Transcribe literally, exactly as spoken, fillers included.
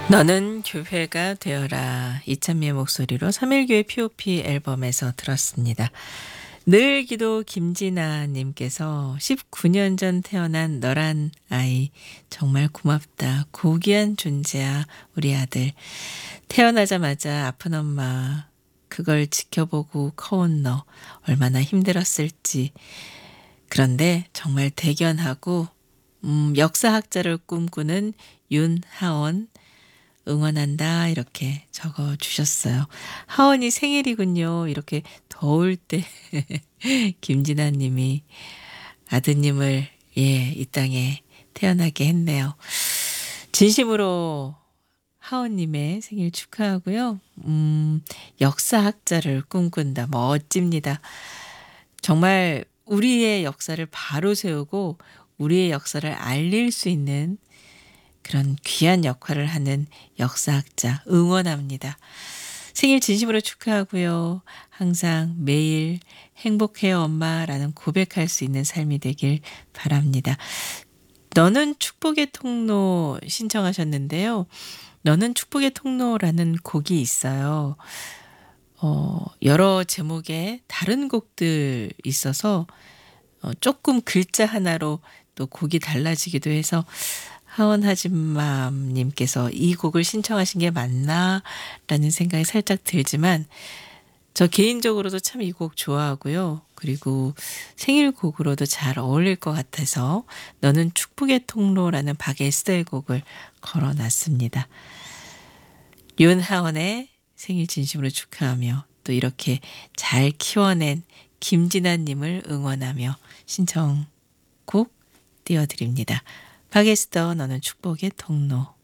너는 교회가 되어라. 이찬미의 목소리로 삼일교회 피오피 앨범에서 들었습니다. 늘 기도 김진아 님께서 십구 년 전 태어난 너란 아이 정말 고맙다. 고귀한 존재야 우리 아들. 태어나자마자 아픈 엄마 그걸 지켜보고 커온 너 얼마나 힘들었을지. 그런데 정말 대견하고 음, 역사학자를 꿈꾸는 윤하원 응원한다 이렇게 적어 주셨어요. 하원이 생일이군요. 이렇게 더울 때 김진아 님이 아드님을 예, 이 땅에 태어나게 했네요. 진심으로 하원님의 생일 축하하고요. 음, 역사학자를 꿈꾼다. 멋집니다. 정말 우리의 역사를 바로 세우고 우리의 역사를 알릴 수 있는 그런 귀한 역할을 하는 역사학자 응원합니다. 생일 진심으로 축하하고요. 항상 매일 행복해요 엄마라는 고백할 수 있는 삶이 되길 바랍니다. 너는 축복의 통로 신청하셨는데요. 너는 축복의 통로라는 곡이 있어요. 어, 여러 제목의 다른 곡들 있어서 어, 조금 글자 하나로 또 곡이 달라지기도 해서 하원하진맘님께서 이 곡을 신청하신 게 맞나? 라는 생각이 살짝 들지만 저 개인적으로도 참 이 곡 좋아하고요. 그리고 생일곡으로도 잘 어울릴 것 같아서 너는 축복의 통로라는 박에스더의 곡을 걸어놨습니다. 윤하원의 생일 진심으로 축하하며 또 이렇게 잘 키워낸 김진아님을 응원하며 신청곡 띄워드립니다. 박에스더 너는 축복의 통로.